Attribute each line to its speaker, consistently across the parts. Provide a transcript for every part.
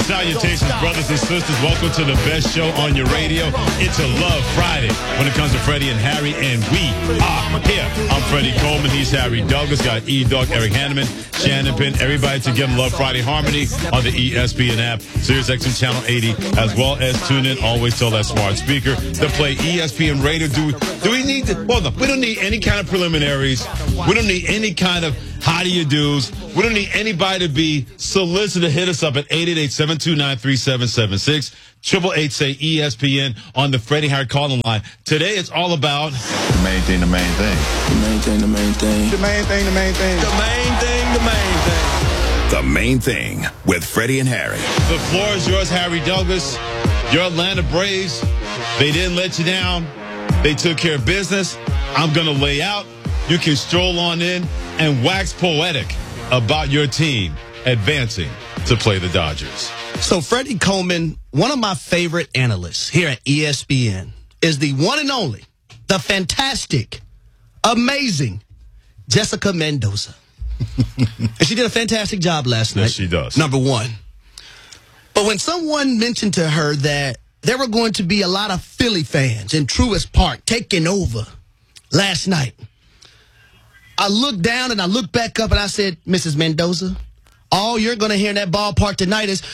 Speaker 1: Salutations, brothers and sisters. Welcome to the best show on your radio. It's a Love Friday when it comes to Freddie and Harry, and we are here. I'm Freddie Coleman. He's Harry Douglas. Got E-Dog, Eric Hanneman, Shannon Penn. Everybody together. Love Friday Harmony on the ESPN app, SiriusXM Channel 80, as well as tune in. Always tell that smart speaker to play ESPN Radio. Do we need to? Well, no, we don't need any kind of preliminaries. We don't need any kind of how do you do's. We don't need anybody to be solicited. Hit us up at 888-729-3776. 888-SAY-ESPN on the Freddie Harry calling line. Today it's all about
Speaker 2: the main thing, the main thing.
Speaker 3: The main thing, the main thing.
Speaker 2: The main thing, the main thing.
Speaker 3: The main thing, the main thing.
Speaker 4: The Main Thing with Freddie and Harry.
Speaker 1: The floor is yours, Harry Douglas. Your Atlanta Braves, they didn't let you down. They took care of business. I'm going to lay out. You can stroll on in and wax poetic about your team advancing to play the Dodgers.
Speaker 5: So Freddie Coleman, one of my favorite analysts here at ESPN, is the one and only, the fantastic, amazing Jessica Mendoza. And she did a fantastic job last night.
Speaker 1: Yes, she does.
Speaker 5: Number one. But when someone mentioned to her that there were going to be a lot of Philly fans in Truist Park taking over last night, I looked down and I looked back up and I said, Mrs. Mendoza, all you're going to hear in that ballpark tonight is,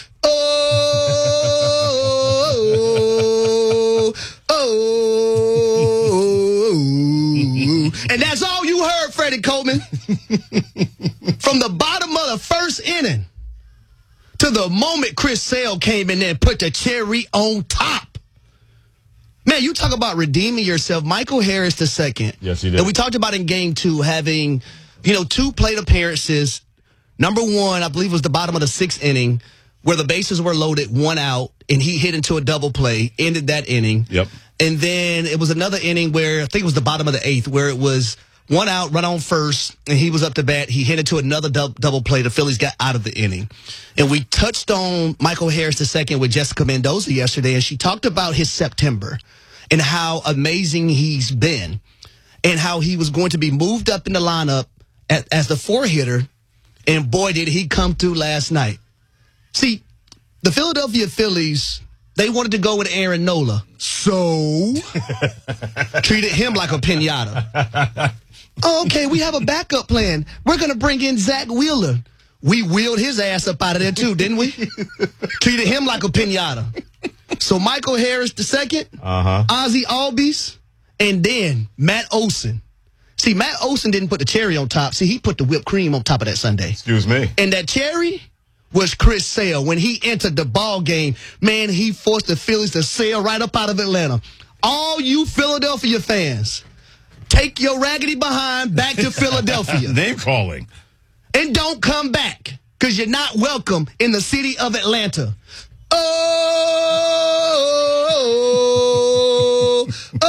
Speaker 5: oh, oh. And that's all you heard, Freddie Coleman. From the bottom of the first inning to the moment Chris Sale came in there and put the cherry on top. Man, you talk about redeeming yourself. Michael Harris II.
Speaker 1: Yes, he did.
Speaker 5: And we talked about in game two having, 2 plate appearances. Number one, I believe, was the bottom of the 6th inning where the bases were loaded, 1 out, and he hit into a double play, ended that inning.
Speaker 1: Yep.
Speaker 5: And then it was another inning where I think it was the bottom of the 8th where it was 1 out, run on first, and he was up to bat. He hit into another double play. The Phillies got out of the inning. And we touched on Michael Harris II with Jessica Mendoza yesterday, and she talked about his September and how amazing he's been and how he was going to be moved up in the lineup as the 4-hitter. And boy, did he come through last night. See, the Philadelphia Phillies, they wanted to go with Aaron Nola. So, treated him like a pinata. Oh, okay, we have a backup plan. We're going to bring in Zach Wheeler. We wheeled his ass up out of there, too, didn't we? Treated him like a pinata. So, Michael Harris II, Ozzie Albies, and then Matt Olson. See, Matt Olson didn't put the cherry on top. See, he put the whipped cream on top of that sundae.
Speaker 1: Excuse me.
Speaker 5: And that cherry was Chris Sale. When he entered the ball game, man, he forced the Phillies to sail right up out of Atlanta. All you Philadelphia fans, take your raggedy behind back to Philadelphia.
Speaker 1: Name calling.
Speaker 5: And don't come back, because you're not welcome in the city of Atlanta. Oh,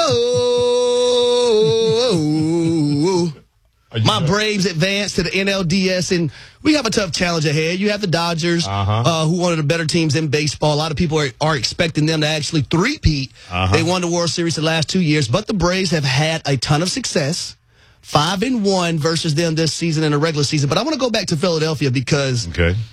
Speaker 5: my Braves advanced to the NLDS, and we have a tough challenge ahead. You have the Dodgers, who are one of the better teams in baseball. A lot of people are expecting them to actually three-peat. They won the World Series the last 2 years, but the Braves have had a ton of success. 5-1 versus them this season in the regular season. But I want to go back to Philadelphia because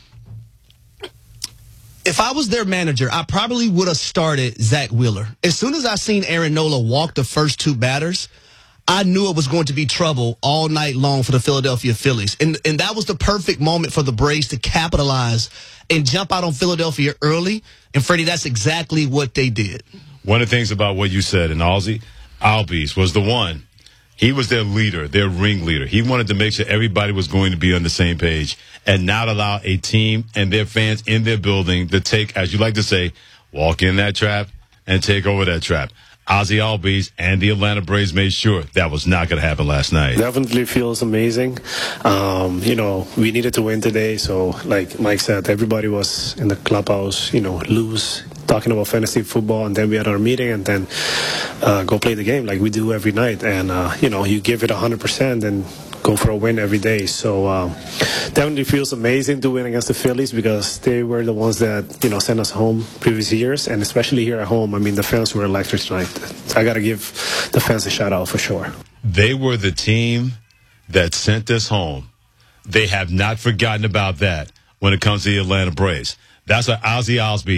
Speaker 5: if I was their manager, I probably would have started Zach Wheeler. As soon as I seen Aaron Nola walk the first 2 batters, I knew it was going to be trouble all night long for the Philadelphia Phillies. And that was the perfect moment for the Braves to capitalize and jump out on Philadelphia early. And, Freddie, that's exactly what they did.
Speaker 1: One of the things about what you said, and Ozzie Albies was the one. He was their leader, their ringleader. He wanted to make sure everybody was going to be on the same page and not allow a team and their fans in their building to take, as you like to say, walk in that trap and take over that trap. Ozzie Albies and the Atlanta Braves made sure that was not going to happen last night.
Speaker 6: Definitely feels amazing. We needed to win today. So, like Mike said, everybody was in the clubhouse, loose, talking about fantasy football. And then we had our meeting and then go play the game like we do every night. And, you give it 100% and go for a win every day. So definitely feels amazing to win against the Phillies because they were the ones that, sent us home previous years. And especially here at home, I mean, the fans were electric tonight. I got to give the fans a shout out for sure.
Speaker 1: They were the team that sent us home. They have not forgotten about that when it comes to the Atlanta Braves. That's what Ozzy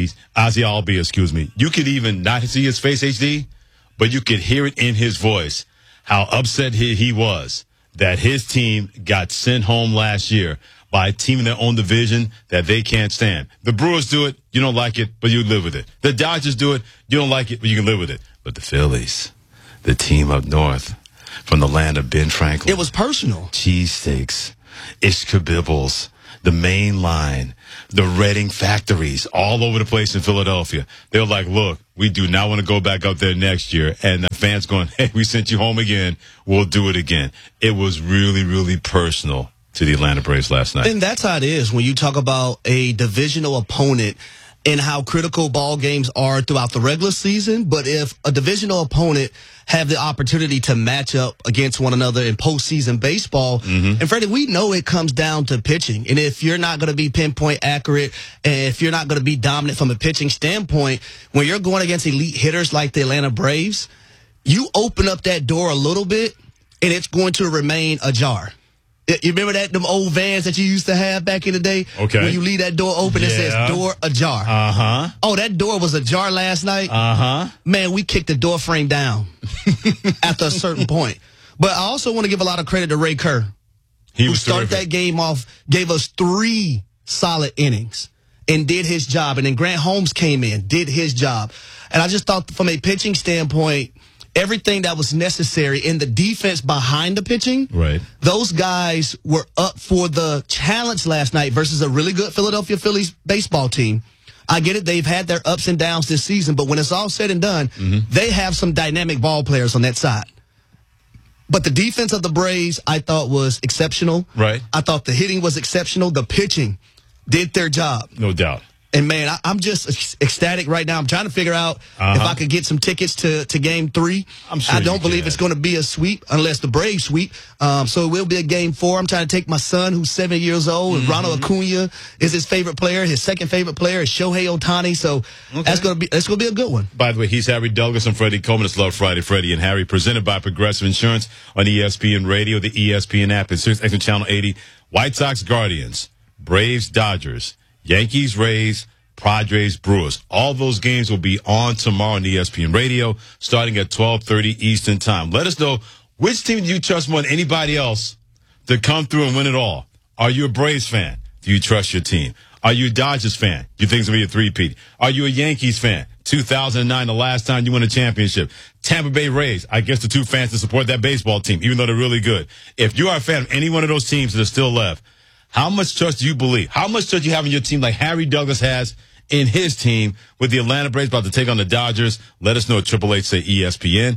Speaker 1: Albies, excuse me. You could even not see his face HD, but you could hear it in his voice how upset he was that his team got sent home last year by a team in their own division that they can't stand. The Brewers do it, you don't like it, but you live with it. The Dodgers do it, you don't like it, but you can live with it. But the Phillies, the team up north from the land of Ben Franklin.
Speaker 5: It was personal.
Speaker 1: Cheesesteaks, Ishkabibbles, the main line, the Reading factories all over the place in Philadelphia. They were like, look, we do not want to go back up there next year. And the fans going, hey, we sent you home again. We'll do it again. It was really, really personal to the Atlanta Braves last night.
Speaker 5: And that's how it is when you talk about a divisional opponent and how critical ball games are throughout the regular season. But if a divisional opponent have the opportunity to match up against one another in postseason baseball, and Freddie, we know it comes down to pitching. And if you're not going to be pinpoint accurate, and if you're not going to be dominant from a pitching standpoint, when you're going against elite hitters like the Atlanta Braves, you open up that door a little bit, and it's going to remain ajar. You remember them old vans that you used to have back in the day?
Speaker 1: Okay.
Speaker 5: When you leave that door open, it says door ajar.
Speaker 1: Uh-huh.
Speaker 5: Oh, that door was ajar last night?
Speaker 1: Uh-huh.
Speaker 5: Man, we kicked the door frame down after a certain point. But I also want to give a lot of credit to Ray Kerr, who started that game off, gave us 3 solid innings and did his job. And then Grant Holmes came in, did his job. And I just thought from a pitching standpoint, everything that was necessary in the defense behind the pitching,
Speaker 1: right?
Speaker 5: Those guys were up for the challenge last night versus a really good Philadelphia Phillies baseball team. I get it. They've had their ups and downs this season, but when it's all said and done, they have some dynamic ball players on that side. But the defense of the Braves, I thought, was exceptional.
Speaker 1: Right.
Speaker 5: I thought the hitting was exceptional. The pitching did their job.
Speaker 1: No doubt.
Speaker 5: And, man, I'm just ecstatic right now. I'm trying to figure out if I could get some tickets to Game 3.
Speaker 1: I'm sure
Speaker 5: I don't believe it's going to be a sweep unless the Braves sweep. So it will be a Game 4. I'm trying to take my son, who's 7 years old, and Ronald Acuna is his favorite player. His second favorite player is Shohei Ohtani. So that's going to be a good one.
Speaker 1: By the way, he's Harry Douglas and Freddie Coleman. It's Love Friday, Freddie and Harry, presented by Progressive Insurance on ESPN Radio, the ESPN app, and Sirius XM Channel 80. White Sox Guardians, Braves Dodgers, Yankees Rays, Padres, Brewers. All those games will be on tomorrow on ESPN Radio, starting at 12:30 Eastern Time. Let us know, which team do you trust more than anybody else to come through and win it all? Are you a Braves fan? Do you trust your team? Are you a Dodgers fan? You think it's going to be a three-peat? Are you a Yankees fan? 2009, the last time you won a championship. Tampa Bay Rays, I guess the 2 fans that support that baseball team, even though they're really good. If you are a fan of any one of those teams that are still left, how much trust do you believe? How much trust do you have in your team like Harry Douglas has in his team with the Atlanta Braves about to take on the Dodgers? Let us know at 888 say ESPN,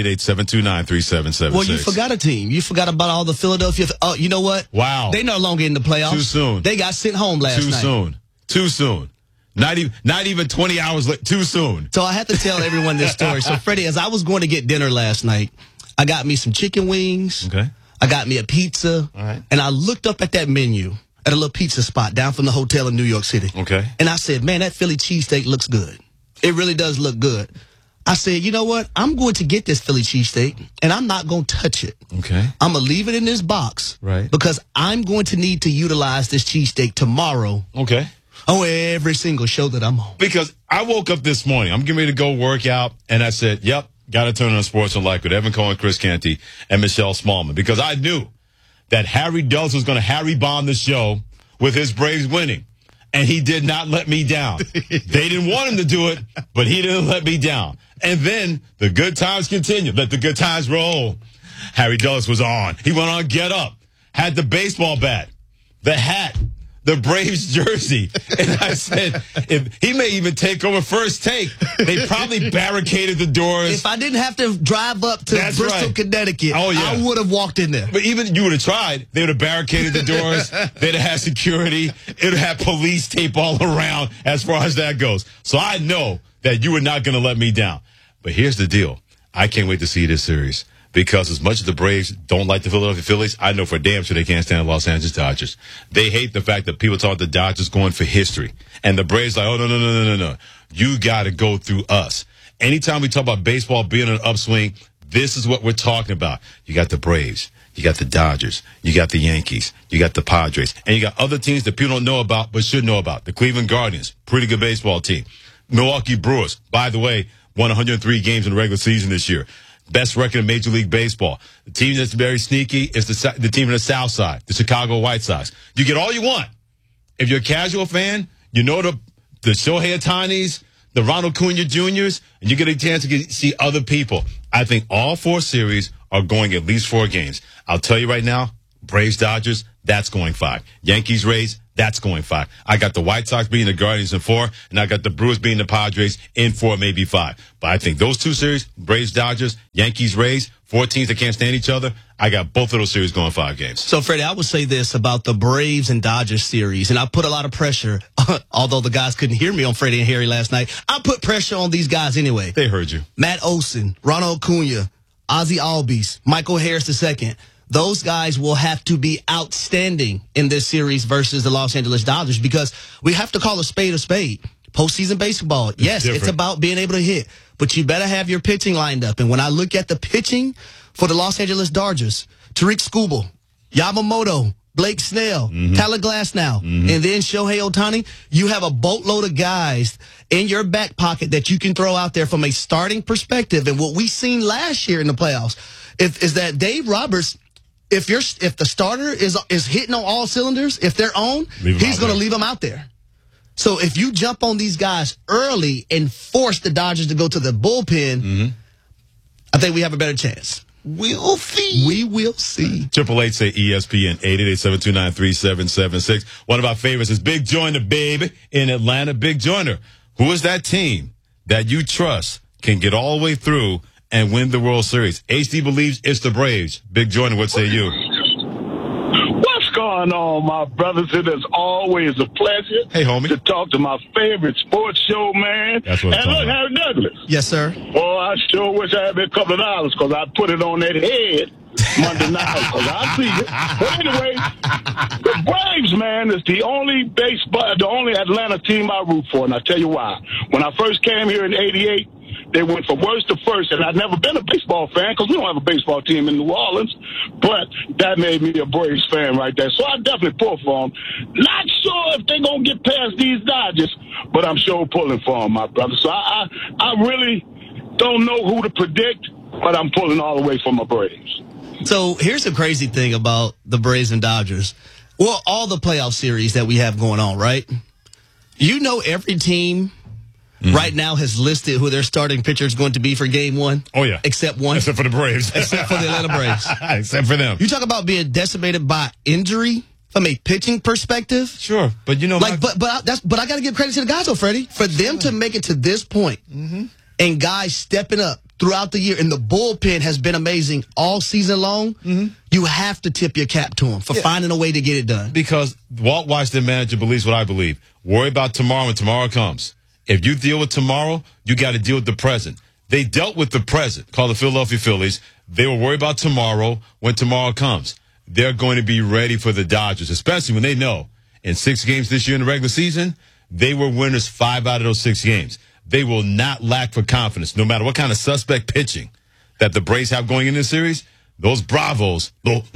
Speaker 1: 888-729-3776.
Speaker 5: Well, you forgot a team. You forgot about all the Philadelphia. Oh, you know what?
Speaker 1: Wow.
Speaker 5: They no longer in the playoffs.
Speaker 1: Too soon.
Speaker 5: They got sent home last night.
Speaker 1: Too soon. Not even 20 hours late. Too soon.
Speaker 5: So I have to tell everyone this story. So, Freddie, as I was going to get dinner last night, I got me some chicken wings.
Speaker 1: Okay.
Speaker 5: I got me a pizza.
Speaker 1: All right.
Speaker 5: And I looked up at that menu at a little pizza spot down from the hotel in New York City.
Speaker 1: Okay.
Speaker 5: And I said, man, that Philly cheesesteak looks good. It really does look good. I said, you know what? I'm going to get this Philly cheesesteak, and I'm not going to touch it.
Speaker 1: Okay.
Speaker 5: I'm going to leave it in this box.
Speaker 1: Right.
Speaker 5: Because I'm going to need to utilize this cheesesteak tomorrow.
Speaker 1: Okay.
Speaker 5: On every single show that I'm on.
Speaker 1: Because I woke up this morning. I'm getting ready to go work out, and I said, yep, got to turn on Sports and Life with Evan Cohen, Chris Canty, and Michelle Smallman. Because I knew that Harry Douglas was going to Harry bomb the show with his Braves winning. And he did not let me down. They didn't want him to do it, but he didn't let me down. And then the good times continued. Let the good times roll. Harry Douglas was on. He went on Get Up, had the baseball bat, the hat, the Braves jersey. And I said, if he may even take over First Take. They probably barricaded the doors.
Speaker 5: If I didn't have to drive up to Bristol, Connecticut, I would have walked in there.
Speaker 1: But even you would have tried. They would have barricaded the doors. They'd have had security. It would have had police tape all around as far as that goes. So I know that you were not going to let me down. But here's the deal. I can't wait to see this series. Because as much as the Braves don't like the Philadelphia Phillies, I know for damn sure they can't stand the Los Angeles Dodgers. They hate the fact that people talk the Dodgers going for history. And the Braves like, oh, no. You got to go through us. Anytime we talk about baseball being on an upswing, this is what we're talking about. You got the Braves. You got the Dodgers. You got the Yankees. You got the Padres. And you got other teams that people don't know about but should know about. The Cleveland Guardians, pretty good baseball team. Milwaukee Brewers, by the way, won 103 games in the regular season this year. Best record in Major League Baseball. The team that's very sneaky is the team in the South Side, the Chicago White Sox. You get all you want. If you're a casual fan, you know the Shohei Ohtanis, the Ronald Acuna Jr.'s, and you get a chance to see other people. I think all 4 series are going at least 4 games. I'll tell you right now, Braves Dodgers, that's going 5. Yankees Rays, that's going 5. I got the White Sox beating the Guardians in 4, and I got the Brewers beating the Padres in 4, maybe 5. But I think those 2 series, Braves Dodgers, Yankees Rays, 4 teams that can't stand each other, I got both of those series going 5 games.
Speaker 5: So, Freddie, I would say this about the Braves and Dodgers series, and I put a lot of pressure, although the guys couldn't hear me on Freddie and Harry last night. I put pressure on these guys anyway.
Speaker 1: They heard you.
Speaker 5: Matt Olson, Ronald Acuna, Ozzie Albies, Michael Harris II. Those guys will have to be outstanding in this series versus the Los Angeles Dodgers because we have to call a spade a spade. Postseason baseball, yes, it's about being able to hit, but you better have your pitching lined up. And when I look at the pitching for the Los Angeles Dodgers, Tariq Skubal, Yamamoto, Blake Snell, Tyler Glasnow, and then Shohei Ohtani, you have a boatload of guys in your back pocket that you can throw out there from a starting perspective. And what we seen last year in the playoffs is that Dave Roberts, if the starter is hitting on all cylinders, if they're on, he's going to leave them out there. So if you jump on these guys early and force the Dodgers to go to the bullpen, I think we have a better chance. We'll see. We will see.
Speaker 1: 888 say ESPN 888-729-3776. One of our favorites is Big Joyner, baby, in Atlanta. Big Joyner, who is that team that you trust can get all the way through and win the World Series? HD believes it's the Braves. Big Joyner, what say you?
Speaker 7: What's going on, my brothers? It is always a pleasure to talk to my favorite sports show, man.
Speaker 1: That's what I'm talking about.
Speaker 7: Harry Douglas.
Speaker 5: Yes, sir.
Speaker 7: Boy, I sure wish I had a couple of dollars because I put it on that head Monday night because I see it. But anyway, the Braves, man, is the only Atlanta team I root for, and I'll tell you why. When I first came here in '88, they went from worst to first, and I'd never been a baseball fan because we don't have a baseball team in New Orleans, but that made me a Braves fan right there. So I definitely pull for them. Not sure if they're going to get past these Dodgers, but I'm sure pulling for them, my brother. So I really don't know who to predict, but I'm pulling all the way for my Braves.
Speaker 5: So here's the crazy thing about the Braves and Dodgers. Well, all the playoff series that we have going on, right? You know every team right now has listed who their starting pitcher is going to be for game 1.
Speaker 1: Oh, yeah.
Speaker 5: Except one.
Speaker 1: Except for the Braves.
Speaker 5: Except for the Atlanta Braves.
Speaker 1: Except for them.
Speaker 5: You talk about being decimated by injury from a pitching perspective.
Speaker 1: Sure. But, you know,
Speaker 5: but I got to give credit to the guys, though, Freddie. For them to make it to this point and guys stepping up throughout the year, and the bullpen has been amazing all season long, you have to tip your cap to them for finding a way to get it done.
Speaker 1: Because Walt Washington manager believes what I believe. Worry about tomorrow when tomorrow comes. If you deal with tomorrow, you got to deal with the present. They dealt with the present, called the Philadelphia Phillies. They will worry about tomorrow when tomorrow comes. They're going to be ready for the Dodgers, especially when they know in 6 games this year in the regular season, they were winners 5 out of those 6 games. They will not lack for confidence, no matter what kind of suspect pitching that the Braves have going in this series. Those Bravos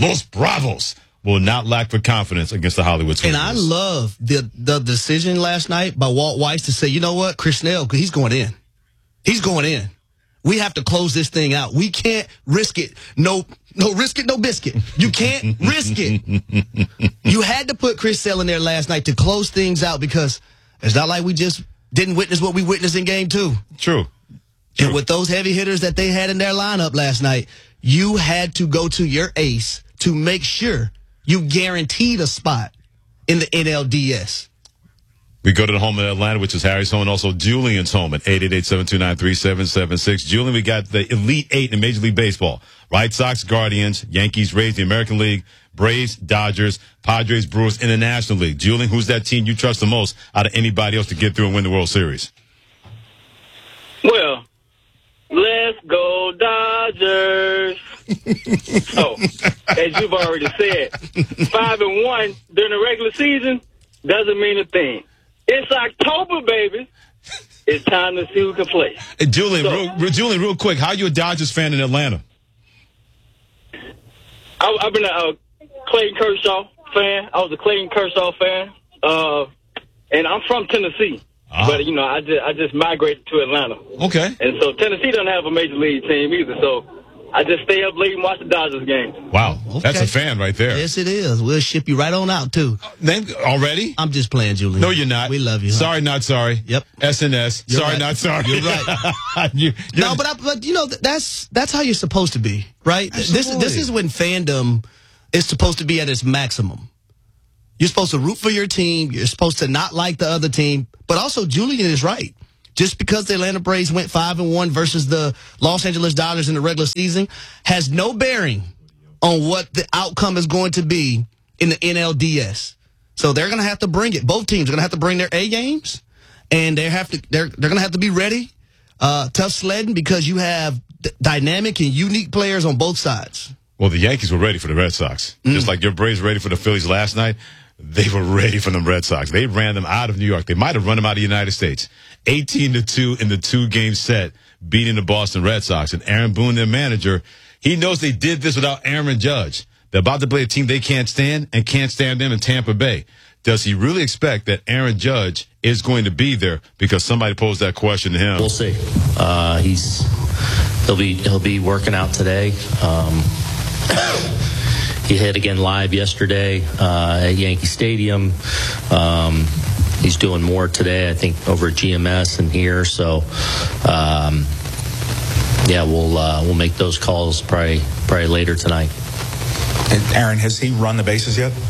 Speaker 1: will not lack for confidence against the Hollywood Squares.
Speaker 5: And I love the decision last night by Walt Weiss to say, you know what, Chris Snell, because he's going in. He's going in. We have to close this thing out. We can't risk it. No risk it, no biscuit. You can't risk it. You had to put Chris Snell in there last night to close things out because it's not like we just didn't witness what we witnessed in game 2.
Speaker 1: True.
Speaker 5: And with those heavy hitters that they had in their lineup last night, you had to go to your ace to make sure you guaranteed a spot in the NLDS.
Speaker 1: We go to the home in Atlanta, which is Harry's home, and also Julian's home at 888-729-3776. Julian, we got the Elite 8 in Major League Baseball. White Sox, Guardians, Yankees, Rays, the American League, Braves, Dodgers, Padres, Brewers in the National League. Julian, who's that team you trust the most out of anybody else to get through and win the World Series?
Speaker 8: Well, let's go Dodgers. So, as you've already said, 5-1 during the regular season doesn't mean a thing. It's October, baby. It's time to see who can play.
Speaker 1: Hey, Julian, real quick, how are you a Dodgers fan in Atlanta?
Speaker 8: I've been a Clayton Kershaw fan. I was a Clayton Kershaw fan, and I'm from Tennessee. But you know, I just migrated to Atlanta.
Speaker 1: Okay.
Speaker 8: And so Tennessee doesn't have a major league team either. So I just stay up late and watch the Dodgers games.
Speaker 1: Wow,
Speaker 5: Okay.
Speaker 1: that's a fan right there.
Speaker 5: Yes, it is. We'll ship you right on out, too.
Speaker 1: Name already?
Speaker 5: I'm just playing, Julian.
Speaker 1: No, you're not.
Speaker 5: We love you. Huh?
Speaker 1: Sorry, not sorry.
Speaker 5: Yep.
Speaker 1: SNS.
Speaker 5: You're
Speaker 1: Sorry,
Speaker 5: right.
Speaker 1: not sorry.
Speaker 5: You're right. No, but you know, that's how you're supposed to be, right?
Speaker 1: Absolutely.
Speaker 5: This is when fandom is supposed to be at its maximum. You're supposed to root for your team. You're supposed to not like the other team. But also, Julian is right. Just because the Atlanta Braves went 5-1 versus the Los Angeles Dodgers in the regular season has no bearing on what the outcome is going to be in the NLDS. So they're going to have to bring it. Both teams are going to have to bring their A games, and they're going to have to be ready. Tough sledding because you have dynamic and unique players on both sides.
Speaker 1: Well, the Yankees were ready for the Red Sox. Just like your Braves were ready for the Phillies last night. They were ready for them Red Sox. They ran them out of New York. They might have run them out of the United States. 18-2 in the 2-game set, beating the Boston Red Sox. And Aaron Boone, their manager, he knows they did this without Aaron Judge. They're about to play a team they can't stand and can't stand them in Tampa Bay. Does he really expect that Aaron Judge is going to be there? Because somebody posed that question to him.
Speaker 9: We'll see. He'll be working out today. He hit again live yesterday at Yankee Stadium. He's doing more today, I think, over at GMS and here. So, we'll make those calls probably later tonight.
Speaker 10: And Aaron, has he run the bases yet?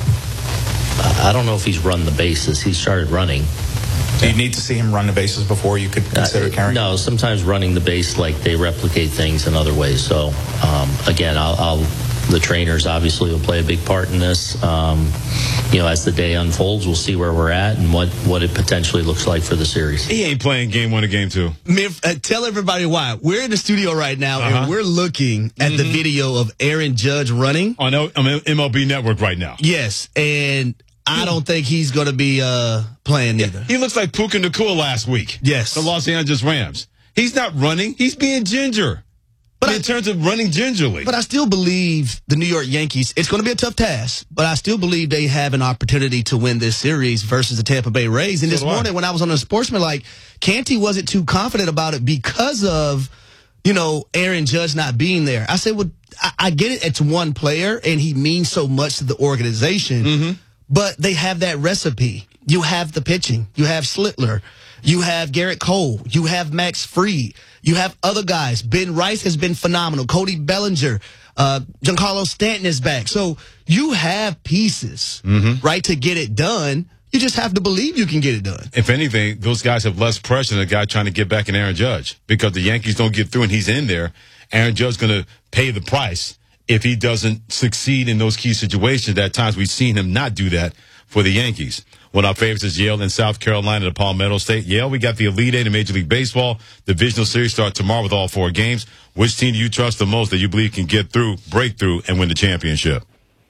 Speaker 9: I don't know if he's run the bases. He started running.
Speaker 10: Do you need to see him run the bases before you could consider carrying?
Speaker 9: No, sometimes running the base, like they replicate things in other ways. So, again, the trainers obviously will play a big part in this. As the day unfolds, we'll see where we're at and what it potentially looks like for the series.
Speaker 1: He ain't playing game 1 or game 2.
Speaker 5: Tell everybody why. We're in the studio right now, and we're looking at the video of Aaron Judge running.
Speaker 1: On MLB Network right now.
Speaker 5: Yes, and I don't think he's going to be playing either.
Speaker 1: He looks like Puka Nacua last week.
Speaker 5: Yes.
Speaker 1: The Los Angeles Rams. He's not running. He's being ginger. But in terms of running gingerly.
Speaker 5: But I still believe the New York Yankees, it's going to be a tough task, but I still believe they have an opportunity to win this series versus the Tampa Bay Rays. And this morning when I was on the Sportsman, Canty wasn't too confident about it because of, Aaron Judge not being there. I said, well, I get it. It's one player, and he means so much to the organization. But they have that recipe. You have the pitching. You have Slittler. You have Garrett Cole. You have Max Fried. You have other guys. Ben Rice has been phenomenal. Cody Bellinger. Giancarlo Stanton is back. So you have pieces, right, to get it done. You just have to believe you can get it done.
Speaker 1: If anything, those guys have less pressure than a guy trying to get back in Aaron Judge. Because the Yankees don't get through and he's in there. Aaron Judge is going to pay the price if he doesn't succeed in those key situations. At times we've seen him not do that for the Yankees. One of our favorites is Yale in South Carolina at Palmetto State. Yale, we got the Elite Eight in Major League Baseball. Divisional series start tomorrow with all 4 games. Which team do you trust the most that you believe can get through, break through, and win the championship?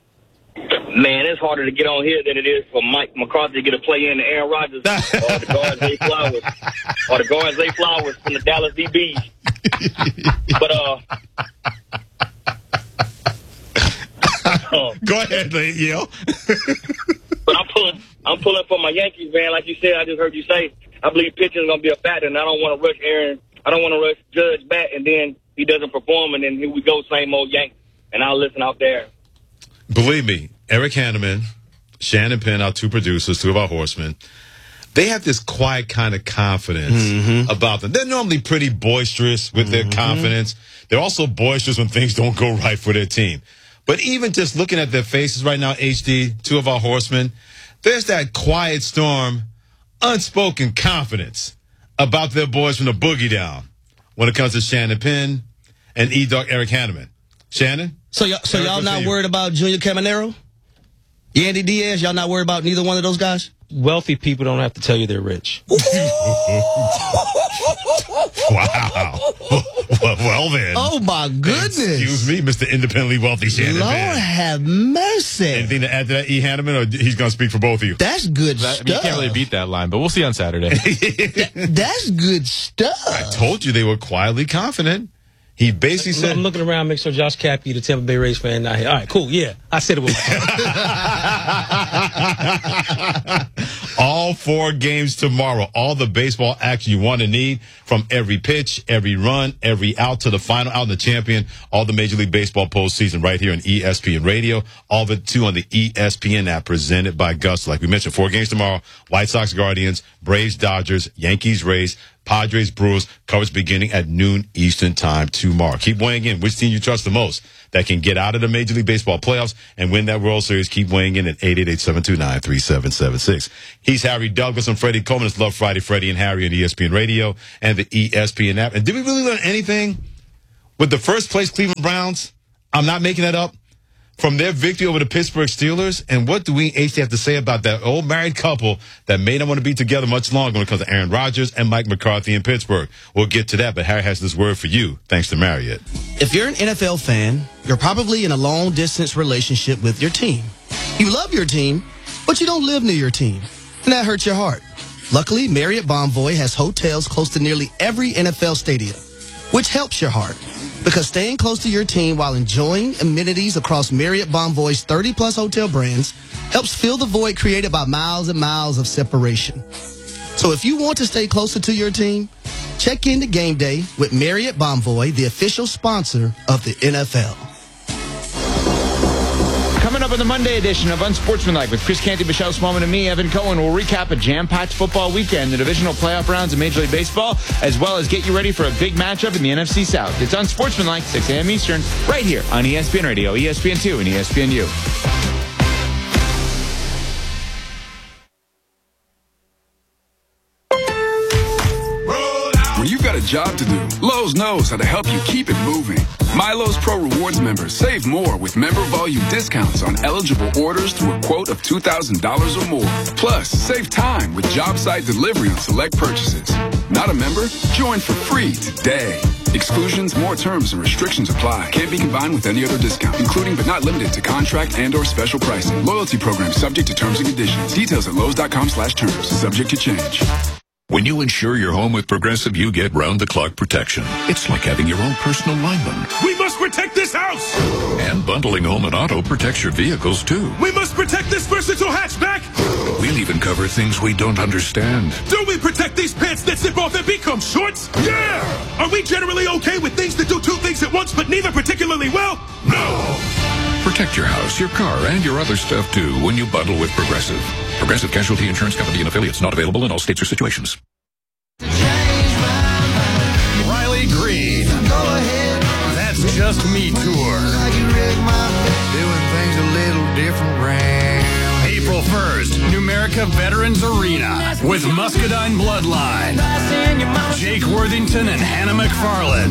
Speaker 8: Man, it's harder to get on here than it is for Mike McCarthy to get a play in to Aaron Rodgers or the guard Zay Flowers or the guard Zay Flowers from the Dallas DBs. But
Speaker 1: go ahead, Yale.
Speaker 8: But I'm pulling for my Yankees, man. Like you said, I just heard you say, I believe pitching is going to be a factor, and I don't want to rush Aaron. I don't want to rush Judge back, and then he doesn't perform, and then here we go, same old Yankees. And I'll listen out there.
Speaker 1: Believe me, Eric Hanneman, Shannon Penn, our 2 producers, 2 of our horsemen, they have this quiet kind of confidence about them. They're normally pretty boisterous with their confidence. They're also boisterous when things don't go right for their team. But even just looking at their faces right now, HD, 2 of our horsemen, there's that quiet storm, unspoken confidence about their boys from the boogie down when it comes to Shannon Penn and E-Dog Eric Hanneman. Shannon?
Speaker 5: So y'all not worried about Junior Caminero? Yandy Diaz, y'all not worried about neither one of those guys?
Speaker 3: Wealthy people don't have to tell you they're rich.
Speaker 1: Wow. Well then.
Speaker 5: Oh my goodness.
Speaker 1: Excuse me, Mr. Independently Wealthy Shannon
Speaker 5: Lord
Speaker 1: Penn.
Speaker 5: have mercy.
Speaker 1: Anything to add to that, E. Hanneman, or he's going to speak for both of you?
Speaker 5: That's good stuff.
Speaker 11: You can't really beat that line, but we'll see on Saturday.
Speaker 5: That's good stuff.
Speaker 1: I told you they were quietly confident. He basically said,
Speaker 3: I'm looking around, make sure Josh Cappy, the Tampa Bay Rays fan, not here. All right, cool. Yeah, I said it was.
Speaker 1: all 4 games tomorrow. All the baseball action you want and need, from every pitch, every run, every out to the final out and the champion. All the Major League Baseball postseason right here on ESPN Radio. All of it, too, on the ESPN app presented by Gus. Like we mentioned, 4 games tomorrow. White Sox, Guardians, Braves, Dodgers, Yankees, Rays, Padres, Brewers. Coverage beginning at noon Eastern time tomorrow. Keep weighing in. Which team you trust the most that can get out of the Major League Baseball playoffs and win that World Series? Keep weighing in at 888-729-3776. He's Harry Douglas. I'm Freddie Coleman. It's Love Friday, Freddie and Harry on ESPN Radio and the ESPN app. And did we really learn anything with the first place Cleveland Browns? I'm not making that up. From their victory over the Pittsburgh Steelers, and what do we actually have to say about that old married couple that may not want to be together much longer when it comes to Aaron Rodgers and Mike McCarthy in Pittsburgh? We'll get to that, but Harry has this word for you, thanks to Marriott.
Speaker 5: If you're an NFL fan, you're probably in a long-distance relationship with your team. You love your team, but you don't live near your team, and that hurts your heart. Luckily, Marriott Bonvoy has hotels close to nearly every NFL stadium, which helps your heart. Because staying close to your team while enjoying amenities across Marriott Bonvoy's 30-plus hotel brands helps fill the void created by miles and miles of separation. So if you want to stay closer to your team, check in to game day with Marriott Bonvoy, the official sponsor of the NFL.
Speaker 12: Coming up on the Monday edition of Unsportsmanlike with Chris Canty, Michelle Smallman, and me, Evan Cohen, we'll recap a jam-packed football weekend, the divisional playoff rounds of Major League Baseball, as well as get you ready for a big matchup in the NFC South. It's Unsportsmanlike, 6 a.m. Eastern, right here on ESPN Radio, ESPN2, and ESPNU.
Speaker 13: When you've got a job to do, Lowe's knows how to help you keep it moving. MyLowe's Pro Rewards members save more with member volume discounts on eligible orders through a quote of $2,000 or more. Plus, save time with job site delivery on select purchases. Not a member? Join for free today. Exclusions, more terms, and restrictions apply. Can't be combined with any other discount, including but not limited to contract and/or special pricing. Loyalty program subject to terms and conditions. Details at Lowe's.com/terms. Subject to change.
Speaker 14: When you insure your home with Progressive, you get round-the-clock protection. It's like having your own personal lineman.
Speaker 15: We must protect this house!
Speaker 14: And bundling home and auto protects your vehicles, too.
Speaker 15: We must protect this versatile hatchback!
Speaker 14: We'll even cover things we don't understand.
Speaker 15: Do we protect these pants that zip off and become shorts? Yeah! Are we generally okay with things that do 2 things at once, but neither particularly well? No!
Speaker 14: Protect your house, your car, and your other stuff, too, when you bundle with Progressive. Progressive Casualty Insurance Company and affiliates, not available in all states or situations.
Speaker 16: Riley Green. That's Just Me Tour.
Speaker 17: Doing things a little different round.
Speaker 16: April 1st, Numerica Veterans Arena with Muscadine Bloodline, Jake Worthington and Hannah McFarland.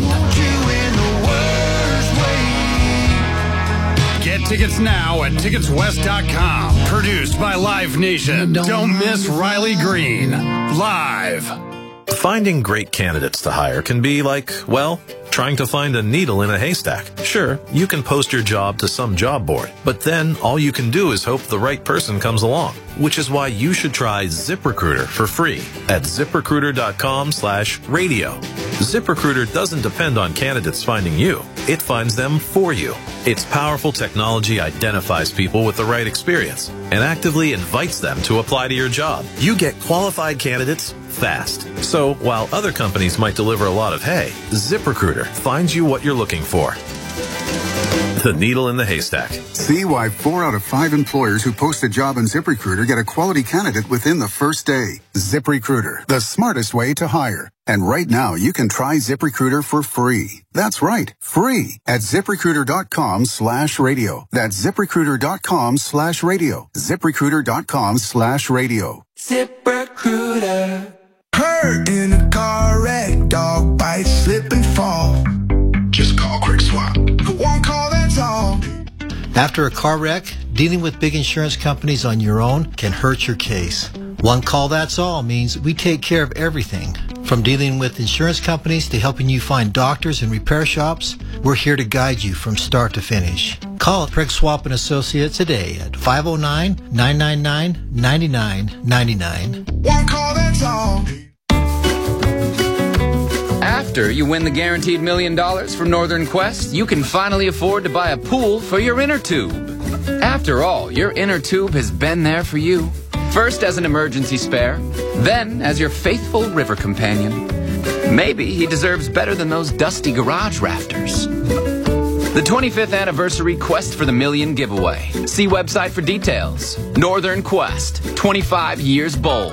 Speaker 16: Get tickets now at TicketsWest.com. Produced by Live Nation. Don't miss Riley Green. Live.
Speaker 18: Finding great candidates to hire can be like, well, trying to find a needle in a haystack. Sure, you can post your job to some job board, but then all you can do is hope the right person comes along, which is why you should try ZipRecruiter for free at ZipRecruiter.com/radio. ZipRecruiter doesn't depend on candidates finding you. It finds them for you. Its powerful technology identifies people with the right experience and actively invites them to apply to your job. You get qualified candidates fast. So while other companies might deliver a lot of hay, ZipRecruiter finds you what you're looking for. The needle in the haystack.
Speaker 19: See why 4 out of 5 employers who post a job on ZipRecruiter get a quality candidate within the first day. ZipRecruiter, the smartest way to hire. And right now, you can try ZipRecruiter for free. That's right, free at ZipRecruiter.com/radio. That's ZipRecruiter.com/radio. ZipRecruiter.com/radio.
Speaker 17: ZipRecruiter. Hurt in a car wreck, dog bite, slip and fall. Just call Quick Swap. One call, that's all.
Speaker 20: After a car wreck, dealing with big insurance companies on your own can hurt your case. One call, that's all means we take care of everything. From dealing with insurance companies to helping you find doctors and repair shops, we're here to guide you from start to finish. Call Craig Swap & Associates today at 509-999-9999.
Speaker 17: One call, that's all.
Speaker 12: After
Speaker 21: After you win the guaranteed $1 million from Northern Quest, you can finally afford to buy a pool for your inner tube. After all, your inner tube has been there for you. First as an emergency spare, then as your faithful river companion. Maybe he deserves better than those dusty garage rafters. The 25th anniversary Quest for the Million giveaway. See website for details. Northern Quest, 25 years bold.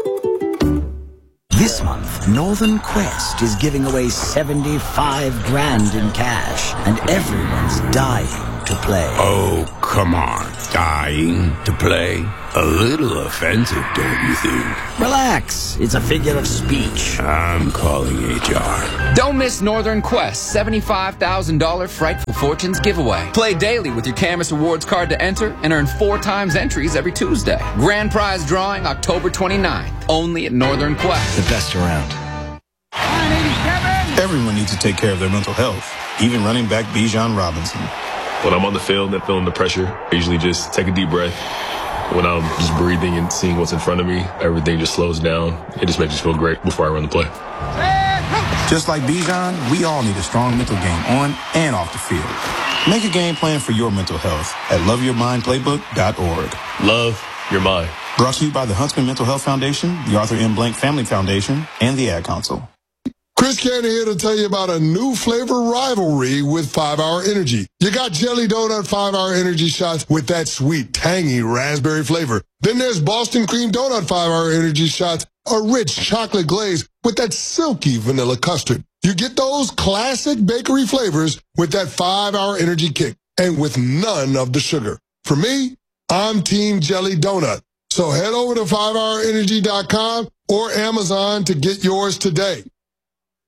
Speaker 22: This month, Northern Quest is giving away 75 grand in cash, and everyone's dying to play.
Speaker 4: Oh, come on. Dying to play? A little offensive, don't you think?
Speaker 22: Relax. It's a figure of speech.
Speaker 4: I'm calling HR.
Speaker 21: Don't miss Northern Quest $75,000 Frightful Fortunes giveaway. Play daily with your Camus Rewards card to enter and earn 4 times entries every Tuesday. Grand prize drawing October 29th. Only at Northern Quest.
Speaker 22: The best around.
Speaker 23: Everyone needs to take care of their mental health, even running back Bijan Robinson.
Speaker 24: When I'm on the field and feeling the pressure, I usually just take a deep breath. When I'm just breathing and seeing what's in front of me, everything just slows down. It just makes me feel great before I run the play.
Speaker 23: Just like Bijan, we all need a strong mental game on and off the field. Make a game plan for your mental health at loveyourmindplaybook.org.
Speaker 24: Love your mind.
Speaker 23: Brought to you by the Huntsman Mental Health Foundation, the Arthur M. Blank Family Foundation, and the Ad Council.
Speaker 25: Chris Candy here to tell you about a new flavor rivalry with 5-Hour Energy. You got Jelly Donut 5-Hour Energy shots with that sweet, tangy raspberry flavor. Then there's Boston Cream Donut 5-Hour Energy shots, a rich chocolate glaze with that silky vanilla custard. You get those classic bakery flavors with that 5-Hour Energy kick and with none of the sugar. For me, I'm Team Jelly Donut. So head over to 5hourenergy.com or Amazon to get yours today.